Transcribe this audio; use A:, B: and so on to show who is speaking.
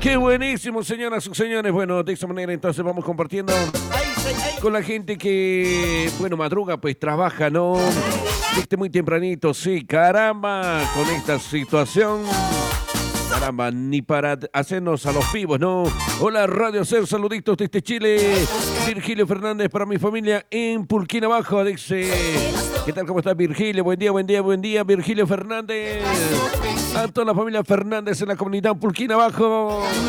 A: Qué buenísimo, señoras y señores. Bueno, de esta manera entonces vamos compartiendo con la gente que, bueno, madruga, pues trabaja, ¿no? Muy tempranito, sí, caramba, con esta situación. Caramba, ni para hacernos a los vivos, ¿no? Hola, Radio Ser, saluditos desde Chile. Virgilio Fernández para mi familia en Pulquín Abajo, dice. ¿Qué tal, cómo estás, Virgilio? Buen día, buen día, buen día, Virgilio Fernández. A toda la familia Fernández en la comunidad Pulquín Abajo.